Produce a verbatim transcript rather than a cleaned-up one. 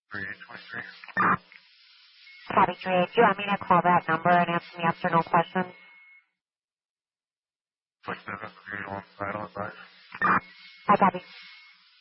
three eight twenty-three. Copy three eight. Do you want me to call that number and answer some yes or no questions? Push seven three one final advice. I copy.